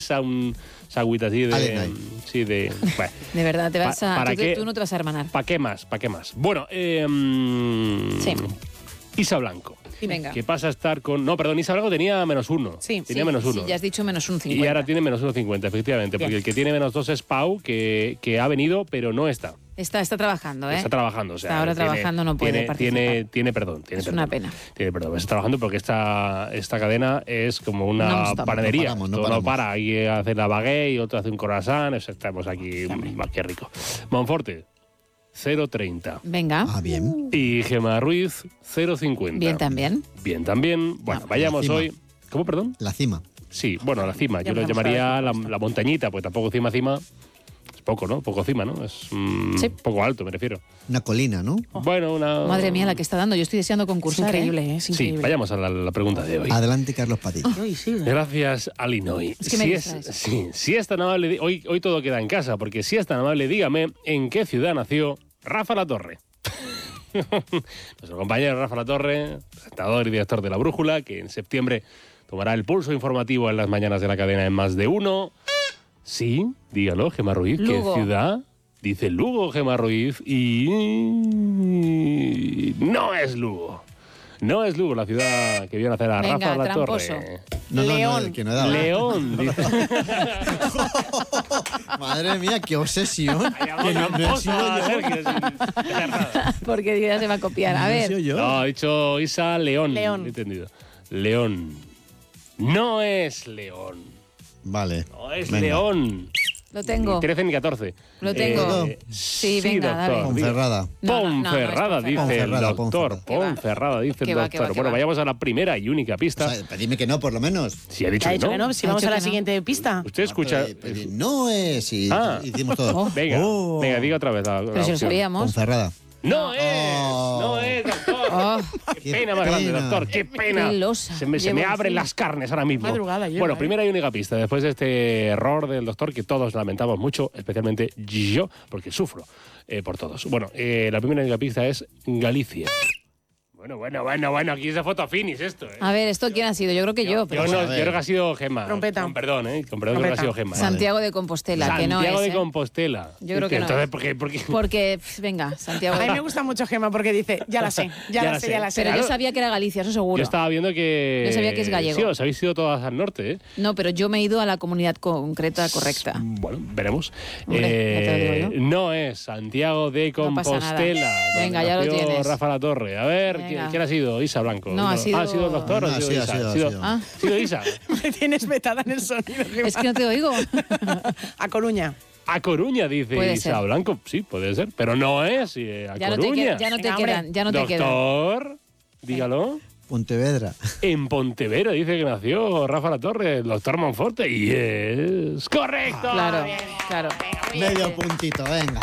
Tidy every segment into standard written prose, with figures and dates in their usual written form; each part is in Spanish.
sagüita así de... Sí, de... Bueno. De verdad, te vas a... Tú no te vas a hermanar. ¿Para qué más? Bueno, sí. Isa Blanco. Venga. Que pasa a estar con... No, perdón, Isa Blanco tenía -1. Sí, tenía -1. Sí, ya has dicho -1,50. Y ahora tiene -1,50, efectivamente. Bien. Porque el que tiene -2 es Pau, que ha venido, pero no está. Está trabajando, ¿eh? Está trabajando, o sea... Está ahora trabajando, no puede participar. Tiene perdón. Es una pena. Tiene perdón. Está trabajando porque esta cadena es como una panadería. No para. Hay hacer la baguette y otro hace un croissant. Estamos aquí, más que rico. Monforte, 0,30. Venga. Bien. Y Gemma Ruiz, 0,50. Bien también. Bueno, vayamos hoy... ¿Cómo, perdón? La cima. Sí, bueno, la cima. Yo lo llamaría la montañita, pues tampoco cima. Es poco, ¿no? Poco cima, ¿no? Es poco alto, me refiero. Una colina, ¿no? Bueno, una... Madre mía, la que está dando. Yo estoy deseando concursar. Es increíble, es increíble. Sí, vayamos a la pregunta de hoy. Adelante, Carlos Padilla. Gracias, Alinoy. Es que si es tan amable... Hoy todo queda en casa, porque si es tan amable, dígame en qué ciudad nació Rafa Latorre. Nuestro compañero Rafa Latorre, presentador y director de La Brújula, que en septiembre tomará el pulso informativo en las mañanas de la cadena en Más de Uno. Sí, dígalo, Gemma Ruiz. Lugo. ¿Qué ciudad? Dice Lugo, Gemma Ruiz. Y... no es Lugo. No es Lugo la ciudad que vio nacer a Rafa Latorre. León. León, dice. Madre mía, qué obsesión. Porque ya se va a copiar. A ver. No, ha dicho Isa León. León. Entendido. León. No es León. Vale. No es León. Lo tengo. Ni 13 ni 14. Lo tengo. Sí, venga, doctor. dale. Ponferrada. Ponferrada, dice el doctor. Ponferrada, dice el doctor. Bueno, vayamos a la primera y única pista. O sea, dime que no, por lo menos. Si ha dicho que no. Si vamos a la siguiente pista. Usted escucha... No es. Y hicimos todo. Venga, diga otra vez. Pero si lo sabíamos. Ponferrada. No es, doctor. Qué pena más grande, doctor. Qué pena. Qué losa. Se me abren las carnes ahora mismo. Bueno, primera y única pista. Después de este error del doctor que todos lamentamos mucho, especialmente yo, porque sufro por todos. Bueno, la primera y única pista es Galicia. Bueno, aquí es de foto finis esto. A ver, ¿esto quién ha sido? Yo creo que yo. Yo creo que ha sido Gemma. Trompeta. Con perdón, creo que ha sido Gemma. Santiago de Compostela, que no es. Santiago de Compostela. Yo creo que no. Entonces, ¿por qué? Porque, venga, Santiago de... A mí me gusta mucho Gemma porque dice, ya la sé. Pero yo sabía que era Galicia, eso seguro. Yo estaba viendo que... Yo sabía que es gallego. Sí, os habéis ido todas al norte, ¿eh? No, pero yo me he ido a la comunidad concreta correcta. Bueno, veremos. Hombre, ya te lo digo yo. No es Santiago de Compostela. Venga, ya lo tienes. Rafa Latorre. A ver, ¿quién ha sido? Isa Blanco. No, ha sido... ¿Ha sido el doctor o ha sido Isa? ¿Ha sido Isa? Me tienes vetada en el sonido, Gemma. Es que no te oigo. A Coruña. A Coruña, dice puede Isa ser. Blanco. Sí, puede ser, pero no es a Coruña. Ya no te quedan. Doctor, dígalo. Pontevedra. En Pontevedra dice que nació Rafa Latorre, el doctor Monforte, y es correcto. Claro. Medio puntito, venga.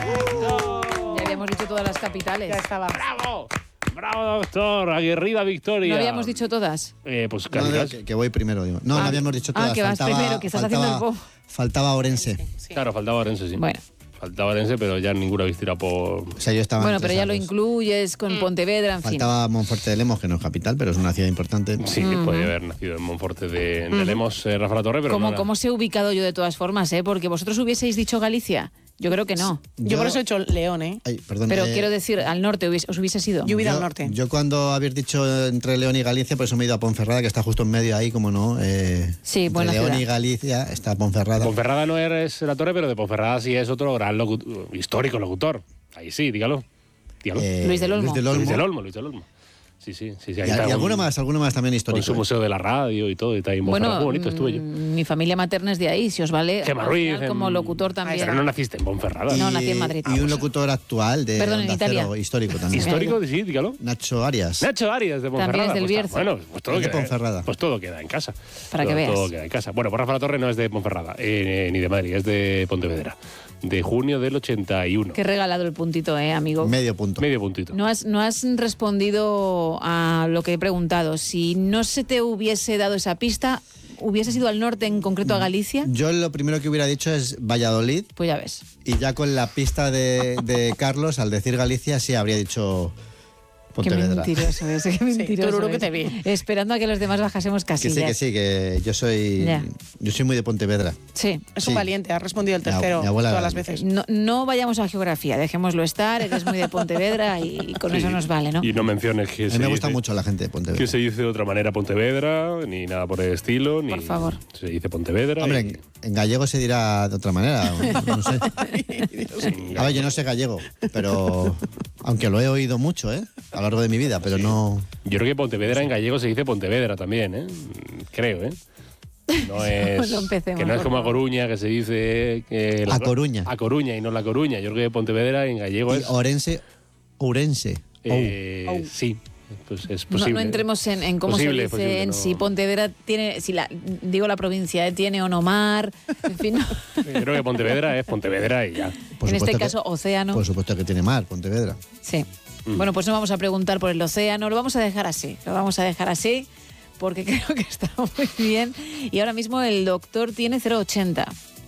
Ya habíamos dicho todas las capitales. Ya estaba. Bravo, doctor. Aguerrida victoria. ¿No habíamos dicho todas? Pues que voy primero, digo. No habíamos dicho todas. Que vas primero, que estás haciendo el bo. Faltaba Orense. Claro, faltaba Orense, sí. Bueno. Faltaba Orense, pero ya ninguno habéis tirado por... O sea, yo estaba... Bueno, pero ya lo incluyes con Pontevedra, en fin. Faltaba Monforte de Lemos, que no es capital, pero es una ciudad importante. Sí, puede haber nacido en Monforte de Lemos, Rafa Latorre, pero ¿Cómo se he ubicado yo de todas formas, Porque vosotros hubieseis dicho Galicia. Yo creo que no. Yo por eso he hecho León, Ay, perdón, pero quiero decir, al norte os hubiese ido. Yo hubiera al norte. Yo cuando habéis dicho entre León y Galicia, pues me he ido a Ponferrada, que está justo en medio ahí, como no. Sí, buena León ciudad. y Galicia está Ponferrada. Ponferrada no eres la torre, pero de Ponferrada sí es otro gran histórico locutor. Ahí sí, dígalo. Luis del Olmo. Luis del Olmo. Sí. Y alguno más también histórico. Con su museo de la radio y todo. Y está ahí muy bonito estuve yo. Mi familia materna es de ahí, si os vale. Gemma Ruiz. Como locutor también. Pero no naciste en Ponferrada. No, nací en Madrid. Y un locutor actual de Perdón, en Italia. histórico también. ¿Histórico? Sí, dígalo. Nacho Arias De Ponferrada. También es del Bierzo. Bueno, pues todo, de Ponferrada. Pues todo queda en casa. Para que veas. Todo queda en casa. Bueno, pues Rafa Latorre no es de Ponferrada, ni de Madrid, es de Pontevedra. De junio del 81. Qué regalado el puntito, amigo. Medio puntito. No has respondido a lo que he preguntado. Si no se te hubiese dado esa pista, ¿hubieses ido al norte, en concreto a Galicia? Yo lo primero que hubiera dicho es Valladolid. Pues ya ves. Y ya con la pista de Carlos, al decir Galicia, sí habría dicho Qué Pontevedra. mentiroso es, qué mentiroso Tururú que es. te vi. Esperando a que los demás bajásemos Que casillas. sí, que yo soy Ya. muy de Pontevedra. Sí. Es Sí. un valiente, ha respondido el Mi tercero abuela- todas las veces. No vayamos a geografía, dejémoslo estar, eres muy de Pontevedra y con Sí. eso nos vale, ¿no? Y no menciones que A mí me gusta mucho la gente de Pontevedra. que se dice de otra manera Pontevedra, ni nada por el estilo, ni Por favor. se dice Pontevedra. Hombre, y- en gallego se dirá de otra manera. No sé. A ver, yo no sé gallego, pero aunque lo he oído mucho, a lo largo de mi vida, pero no. Yo creo que Pontevedra en gallego se dice Pontevedra también, ¿eh? Creo, ¿eh? No es, No empecemos, que no es por como a favor. Coruña, que se dice... Que A Coruña. A Coruña y no La Coruña. Yo creo que Pontevedra en gallego Y es... Ourense. Sí, pues es No, posible. no entremos en cómo Posible, se dice, posible, en no. si Pontevedra tiene, si digo la provincia, tiene o no mar, en fin, no. Yo creo que Pontevedra es Pontevedra y ya. Por en este supuesto que- caso océano. Por supuesto que tiene mar, Pontevedra. Sí. Bueno, pues no vamos a preguntar por el océano, lo vamos a dejar así, porque creo que está muy bien. Y ahora mismo el doctor tiene 0,80.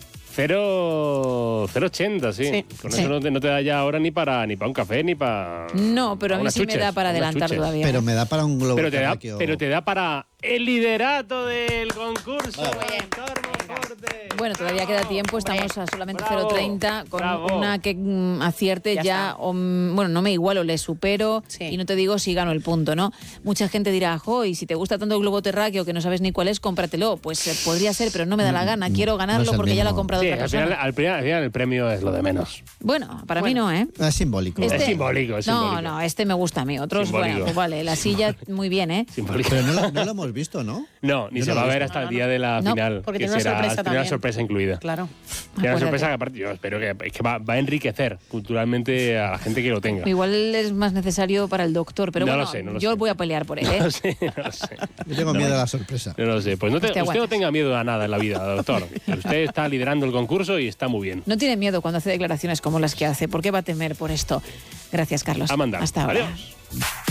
0,80, sí. Sí, Con sí. eso no te da ya ahora ni para un café, ni para... No, pero a mí unas sí me chuches, da para unas adelantar chuches. todavía. Pero me da para un globo Pero te terráqueo. da para el liderato del concurso. Doctor Monforte. Bueno, todavía queda tiempo, estamos a solamente Bravo, 0,30, con bravo. una que acierte Ya ya, está. bueno, no me igualo, le supero Sí. y no te digo si gano el punto, ¿no? Mucha gente dirá, jo, y si te gusta tanto el globo terráqueo que no sabes ni cuál es, cómpratelo. Pues podría ser, pero no me da la gana, quiero ganarlo no es el porque ya lo ha mismo. comprado Sí, otra al final, persona. al final el premio es lo de menos. Bueno, para mí no, ¿eh? Es simbólico. Es simbólico, es no, simbólico. no, este me gusta a mí. Otros, Simbólico. bueno, pues vale, la silla muy bien, ¿eh? Simbólico. Pero no lo hemos visto, ¿no? No, ni Yo se no va a lo he ver visto. hasta el día de la No, final. porque que tiene una será- sorpresa tiene una también. sorpresa incluida. Claro. Tiene una Acuérdate. sorpresa que aparte yo espero que, es que va a enriquecer culturalmente a la gente que lo tenga. Igual es más necesario para el doctor, pero No bueno, lo sé, no lo yo sé. voy a pelear por él, ¿eh? No lo sé, no lo sé. Yo tengo miedo a la sorpresa. No lo sé. Pues Pues te usted no aguantas. tenga miedo a nada en la vida, doctor. Usted está liderando el concurso y está muy bien. No tiene miedo cuando hace declaraciones como las que hace. ¿Por qué va a temer por esto? Gracias, Carlos. A mandar. Hasta ahora. Adiós.